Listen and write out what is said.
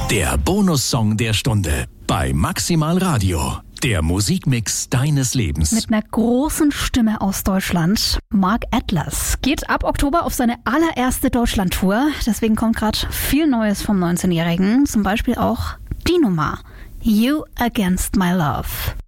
Der Bonussong der Stunde bei Maximal Radio. Der Musikmix deines Lebens. Mit einer großen Stimme aus Deutschland. Mark Atlas geht ab Oktober auf seine allererste Deutschlandtour. Deswegen kommt gerade viel Neues vom 19-Jährigen. Zum Beispiel auch die Nummer You Against My Love.